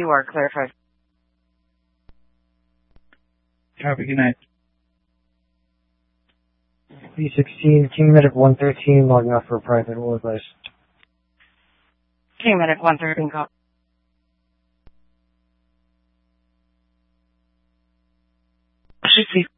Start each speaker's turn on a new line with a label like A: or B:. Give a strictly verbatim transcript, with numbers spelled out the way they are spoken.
A: You are clear for...
B: Have a good night.
C: B sixteen, King Medic one thirteen, logging off for private. What advice?
A: King Medic one thirteen, call. Should see.